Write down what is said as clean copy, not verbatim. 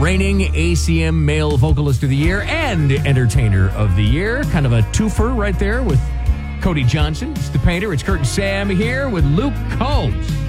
Reigning ACM Male Vocalist of the Year and Entertainer of the Year. Kind of a twofer right there with Cody Johnson. It's the Painter. It's Kurt and Sam here with Luke Combs.